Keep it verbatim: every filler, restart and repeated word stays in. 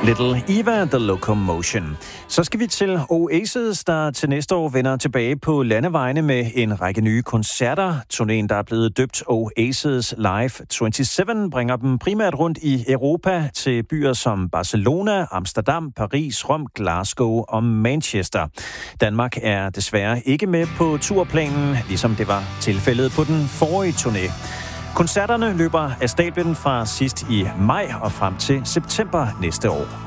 Little Eva, The Locomotion. Så skal vi til Oasis, der til næste år vender tilbage på landevejene med en række nye koncerter. Turnéen, der er blevet døbt Oasis Live syvogtyve, bringer dem primært rundt i Europa til byer som Barcelona, Amsterdam, Paris, Rom, Glasgow og Manchester. Danmark er desværre ikke med på turplanen, ligesom det var tilfældet på den forrige turné. Koncerterne løber af stablen fra sidst i maj og frem til september næste år.